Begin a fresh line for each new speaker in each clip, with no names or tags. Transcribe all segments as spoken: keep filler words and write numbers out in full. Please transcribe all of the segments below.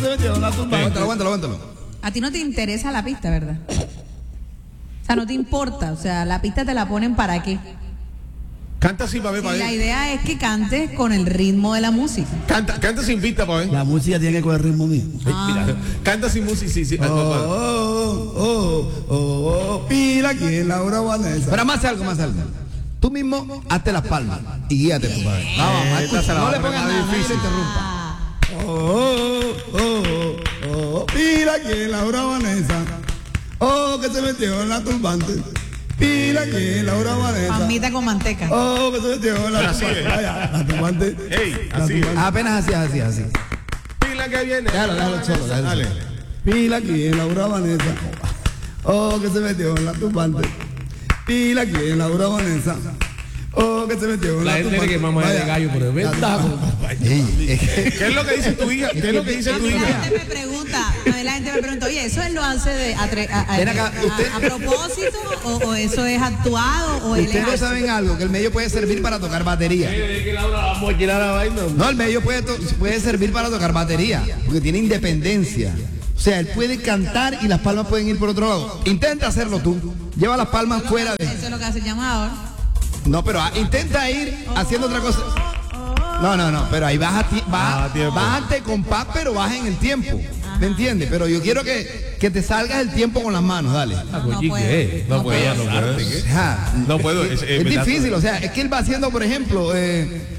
se metió en la tumbante.
Aguántalo, aguántalo, aguántalo.
A ti no te interesa la pista, ¿verdad? O sea, no te importa. O sea, la pista te la ponen para qué.
Canta así para ver, para
Y la
ver.
idea es que cantes con el ritmo de la música.
Canta, canta sin pista para ver.
La música tiene que coger ritmo mismo.
Ah.
Mira, canta sin música, sí, sí.
Oh, oh, oh, oh, oh, pila aquí en Laura Vanessa.
Pero más algo, más algo. Tú mismo hazte las palmas y guíate, tu padre. Vamos, vamos,
esta se la
no
va
le
a
pongas
poner
nada,
más
no se
difícil.
interrumpa.
Ah,
Oh, oh, oh, oh, pila aquí en Laura Vanessa. Oh, que se metió en la turbante. Pila aquí en Laura Vanessa.
Palmita con manteca.
Oh, que se metió en la
Pero así
turbante.
es.
Vaya, la turbante.
Ey,
La
así es.
turbante.
Apenas así, así, así.
Pila que viene.
Déjalo, déjalo solo, déjalo
Dale.
solo.
Pila aquí en Laura Vanessa. Oh, que se metió en la turbante. Pila aquí en Laura Vanessa. Oh, que se metió en
La
la
gente
turbante.
cree que mamá es de
Vaya,
gallo, pero es verdad.
Ey, es que-
¿Qué es lo que dice tu hija? ¿Qué es lo que dice
A
tu
mí la
hija?
gente me pregunta, a mí la gente me pregunta, oye, ¿eso él lo hace de a, tre- a- a-
Ven acá,
a-
usted-
a propósito o, o eso es actuado o él
Ustedes no
es
saben algo, que el medio puede servir para tocar batería.
Que Laura vamos a girar la vaina.
No, el medio puede, to- puede servir para tocar batería, porque tiene independencia. O sea, él puede cantar y las palmas pueden ir por otro lado. Intenta hacerlo tú. Lleva las palmas fuera de...
Eso es lo que hace el llamador.
No, pero ah, intenta ir haciendo otra cosa. No, no, no, pero ahí baja, ti- baja,
Ah, tiempo.
bájate compás, pero baja en el tiempo. ¿Me entiendes? Pero yo quiero que, que te salgas el tiempo con las manos, dale.
Ah,
No
coño,
puedo.
¿qué?
No
No
puede,
puedo.
no puede.
O sea,
No puedo,
Es,
es-
es
es verdad.
difícil, o sea, es que él va haciendo, por ejemplo, eh,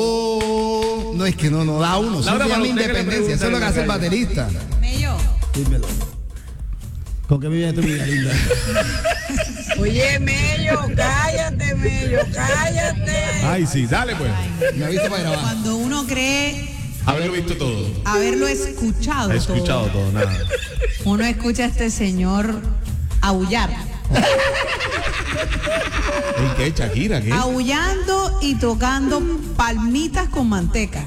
oh, no es que no, no da uno, eso
Laura,
se llama
para usted que le
independencia, eso es lo que hace el
preguntan en la
baterista.
Mello.
Dímelo. ¿Con qué vive tu vida linda?
Oye, Mello, cállate, Mello, cállate.
Ay, sí, dale pues.
Me ha visto para grabar.
Cuando uno cree
Haberlo visto todo.
haberlo escuchado,
He escuchado todo, nada.
uno escucha a este señor aullar,
¿En qué? Shakira, ¿qué?
aullando y tocando palmitas con manteca.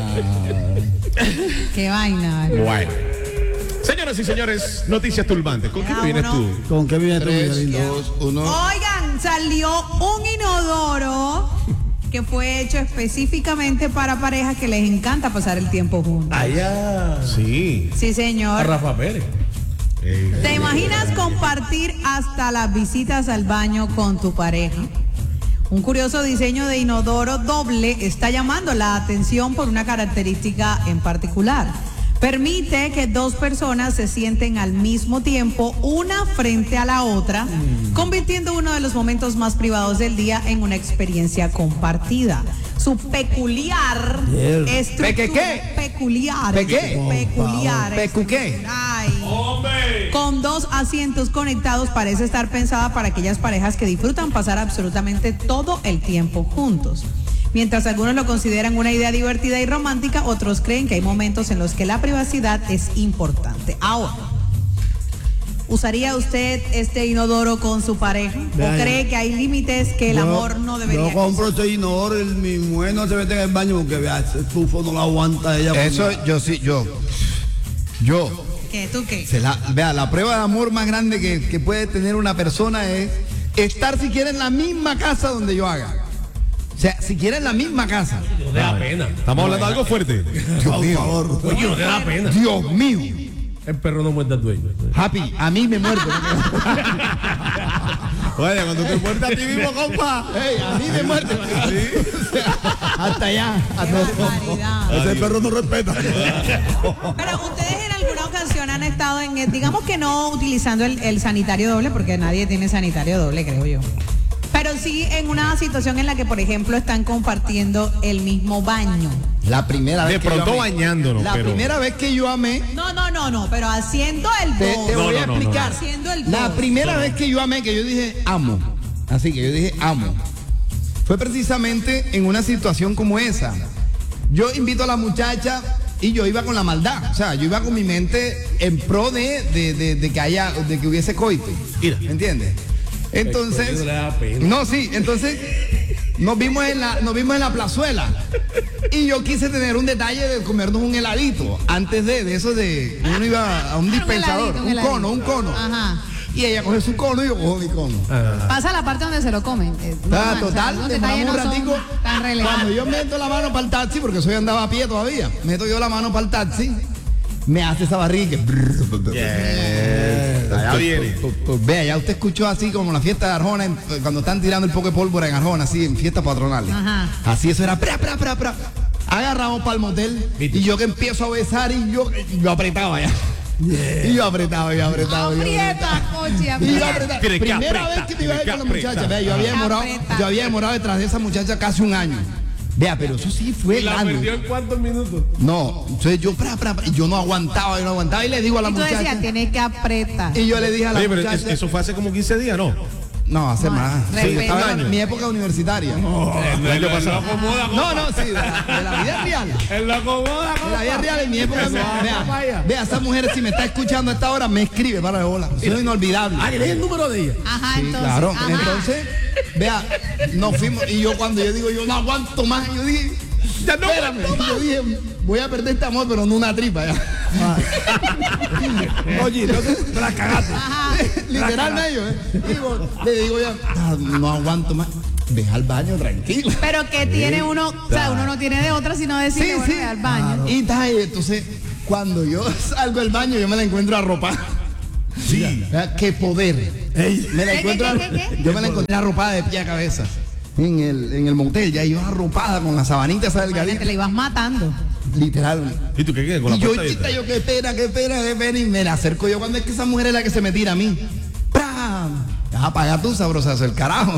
Qué vaina, ¿vale?
Bueno. Señoras y señores, noticias turbantes. ¿Con qué
Ya,
vienes
uno.
tú?
¿Con qué vive tu vida
Tres,
linda?
dos, uno.
Oigan, salió un inodoro que fue hecho específicamente para parejas que les encanta pasar el tiempo juntos.
Allá.
Sí.
Sí,
A
señor.
Rafa Pérez.
Ey.
¿Te imaginas compartir hasta las visitas al baño con tu pareja? Un curioso diseño de inodoro doble está llamando la atención por una característica en particular. Permite que dos personas se sienten al mismo tiempo, una frente a la otra, convirtiendo uno de los momentos más privados del día en una experiencia compartida. Su peculiar
Bien.
estructura.
¿Pe qué qué?
Peculiar.
¿Pe qué?
Peculiar.
¿Pecu qué?
Ay. Con dos asientos conectados, parece estar pensada para aquellas parejas que disfrutan pasar absolutamente todo el tiempo juntos. Mientras algunos lo consideran una idea divertida y romántica, otros creen que hay momentos en los que la privacidad es importante. Ahora, ¿usaría usted este inodoro con su pareja?
Vean.
¿O cree que hay límites que el
Yo-
amor no debería
Yo compro ese inodoro, el, mi mujer no se mete en el baño porque vea, ese tufo no lo aguanta ella.
Eso yo sí, yo. Yo.
¿Qué? ¿Tú qué?
Se la, vea, la prueba de amor más grande que, que puede tener una persona es estar siquiera en la misma casa donde yo haga. O sea, siquiera en la misma casa.
No te da pena.
Estamos hablando de algo fuerte.
Dios
Por
mío.
favor.
Oye, no te da pena.
Dios mío.
El perro no muerde al dueño.
Happy, a mí me muerde.
Oye, cuando te muertes a ti mismo, compa.
Ey, a mí me muerde. Hasta allá.
¡Qué
Hasta
barbaridad!
Ese perro no respeta.
Pero ustedes en alguna ocasión han estado en, eh, digamos que no utilizando el, el sanitario doble, porque nadie tiene sanitario doble, creo yo. Pero sí en una situación en la que, por ejemplo, están compartiendo el mismo baño.
La primera vez
De
que yo
pronto
amé.
bañándonos,
La
pero-
primera vez que yo amé,
No, no, no, no, pero haciendo el
te,
dos.
te
No,
voy
no,
a
no, no,
explicar.
no. Haciendo el
La
dos.
primera vez que yo amé, que yo dije amo. Así que yo dije amo. Fue precisamente en una situación como esa. Yo invito a la muchacha y yo iba con la maldad. O sea, yo iba con mi mente en pro de, de, de, de que haya, de que hubiese coite.
Mira.
¿Me entiendes? Entonces.
coño le da pena.
No, sí, entonces nos vimos en la, nos vimos en la plazuela. Y yo quise tener un detalle de comernos un heladito. Antes de, de eso de. Uno iba a un dispensador,
heladito,
un,
un heladito.
cono, un cono.
Ajá.
Y ella coge su cono y yo cojo mi cono.
Pasa la parte donde se lo comen. eh,
Ah,
normal, o sea,
total,
los
demoramos
detalles
un
no son
ratico.
tan
Cuando
relevantes.
yo meto la mano para el taxi, porque soy andaba a pie todavía, meto yo la mano para el taxi me hace esa barriga que...
Allá viene.
Vea, ya usted escuchó así como la fiesta de Arjona, en- cuando están tirando el poco de pólvora en Arjona, así en fiestas patronales.
Ajá.
Así eso era, pra, pra, pra, pra. Agarramos para el motel y yo que empiezo a besar y yo, y yo apretaba ya. Y yo apretaba, yo apretaba. yo apretaba.
Aprieta, Cochi,
Y yo
aprieta.
apretaba.
Tiene que
Primera
apretar,
vez que te iba a ir
tiene
con la
que
muchacha.
apretar.
Vea, yo había demorado,
Aprieta.
yo había demorado detrás de esa muchacha casi un año. Vea, pero eso sí fue
¿Y la
grande.
perdió en cuántos minutos?
No, entonces yo, pra, pra, pra, y yo no aguantaba, yo no aguantaba y le digo a la
Y tú
muchacha.
decías, tienes que apretar.
Y yo le dije a la
Oye, pero
muchacha.
es- eso fue hace como quince días, ¿no?
No, hace
No,
más. Sí,
respeta.
estaba en
año.
mi época universitaria. No,
El año pasado.
no, sí, de la, de la vida real.
Él lo acomoda,
De la vida real, en mi época.
Eso,
Vea,
vaya.
vea, esa mujer, si me está escuchando a esta hora, me escribe para de bola. Soy inolvidable.
Ah, ¿tienes el número de ella?
Ajá,
Sí,
entonces.
claro.
ajá.
Entonces, vea, nos fuimos. Y yo cuando yo digo, yo no aguanto más, yo dije, ya no espérame. Yo dije, voy a perder este amor, pero no una tripa ya.
Oye, entonces te la cagaste.
Ajá.
Literalmente yo, ¿eh? Digo, le digo ya, "Ah, no aguanto más. Ve al baño tranquilo.
Pero que tiene uno, o sea, uno no tiene de otra sino decirle, bueno, ve al baño.
Y ta, y entonces, cuando yo salgo del baño, yo me la encuentro arropada.
Sí.
Vea, qué poder. Me la
¿Qué,
encuentro,
qué, qué, qué, qué?
yo me la encontré arropada de pie a cabeza. En el, en el motel, ya yo arropada con la sabanita esa
Imagínate,
delgadita.
le ibas matando.
Literal.
¿Y tú qué quieres con la
Y yo,
puerta
chica,
abierta?
yo, qué pena, qué pena, qué pena. Y me la acerco yo cuando es que esa mujer es la que se me tira a mí. ¡Pram! Vas a pagar tú, sabrosazo, el carajo.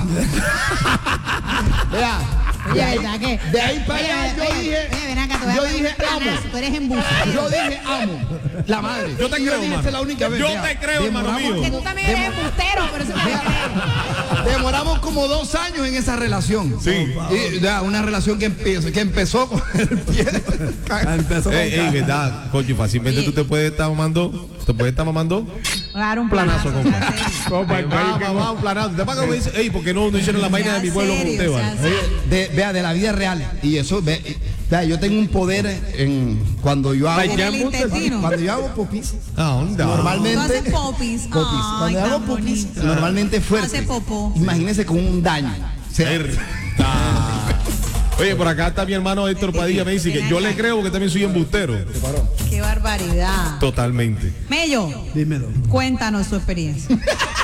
Vea.
Oye,
de ahí-
¿verdad que?
De ahí para
Oye,
allá yo
oye,
dije.
oye, ven acá, te voy a
yo
poner
dije,
un planazo,
amo.
tú eres embustero.
Yo dije, amo. La madre.
Yo te
Y
creo,
dije,
mano.
esa es la única vez.
Yo
Vea,
te creo, hermano
demoramos-
mío.
Que tú también eres embustero, pero eso te lo creo.
Demoramos como dos años en esa relación.
Sí.
Y, ya, una relación que empezó, que empezó con el pie.
Empezó con
Ey, ey, verdad, coño, fácilmente
Oye.
tú te puedes estar mamando, te puedes estar mamando.
Dar un
Planazo,
planazo,
compa.
sea serio.
Compa,
Ay, va, va, va, un planazo. Te pagan, me dice, ey, ¿por qué no, no hicieron la vaina de mi
Sea
pueblo con
serio,
usted,
sea
vale?
serio.
de, vea, de la vida real. Y eso, ve, vea, yo tengo un poder en cuando yo hago,
En el intestino.
cuando yo hago popis.
Ah, onda.
Tú
Normalmente.
haces popis.
Popis.
Ay,
Cuando yo hago
tan
popis,
bonito.
normalmente fuerte.
Hace popó.
Imagínese con un daño. O sea,
Ah. Oye, por acá está mi hermano Héctor Padilla, me dice que yo le creo que también soy embustero.
Qué barbaridad.
Totalmente.
Mello,
Dímelo.
cuéntanos tu experiencia.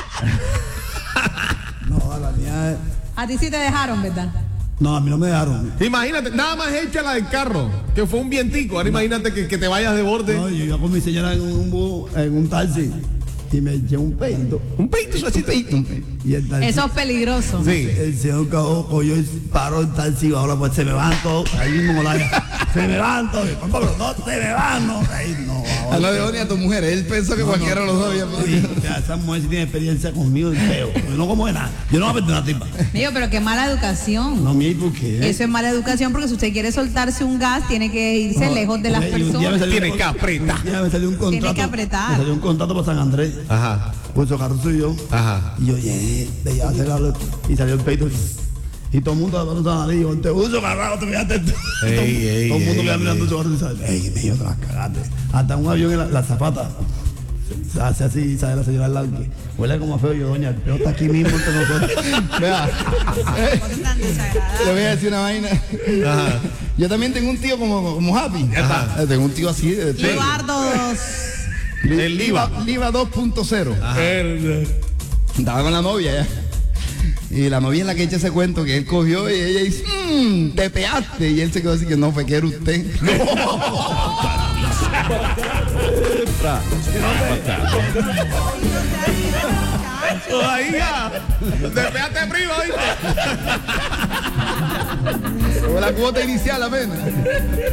No, a la mía.
A ti sí te dejaron, ¿verdad?
No, a mí no me dejaron.
Imagínate, nada más hecha la del carro, que fue un vientico. Ahora imagínate que, que te vayas de borde.
No, yo iba con mi señora en un, bu- en un taxi y me eché un peito.
Un peito suavecito.
Y el taxi,
Eso es peligroso.
Sí.
el señor cagó, cogió y paró el taxi. Ahora pues se me van todos. Ahí mismo la se me van todos. Compa, pero no se me van, no. Ahí no.
a no dejó ni a tu mujer. Él pensó que cualquiera de los dos había
Sí, ya, esa mujer sí tiene experiencia conmigo, es feo. Yo no como de nada. Yo no voy a perder una tipa.
Mello, pero qué mala educación.
No, mi ¿por qué?
Eso es mala educación porque si usted quiere soltarse un gas, tiene que irse
No,
lejos de las
y un día me
personas.
salió
Tiene
un-
que apretar.
Un día me salió un contrato.
que apretar.
Me salió un contrato para San Andrés.
Ajá.
Pues su carro soy yo.
Ajá.
Y yo llegué, de allá a hacer algo, y salió el peito. Y todo el mundo hablando a nariz. Te uso carrado, te miraste. Todo
Ey, ey,
todo el mundo
ey,
queda mirando
ey.
su carro y sabe, ey, me te las cagaste. Hasta un avión en la, la zapata. Se hace así, sabe la señora al lado que huele como a feo. Yo, doña, el peo está aquí mismo entre nosotros.
Vea,
Cosas tan desagradables.
le voy a decir una vaina. Yo también tengo un tío como, como Happy.
Ajá.
Tengo un tío así de de-
Eduardo dos.
El Liva.
Liva dos punto cero. Estaba con la novia ya. Y la novia es la que echa ese cuento que él cogió y ella dice, mmm, te peaste. Y él se quedó así que no, fue que era usted.
Ahí ya. Te pegaste primo, ¿viste?
Fue la cuota inicial apenas.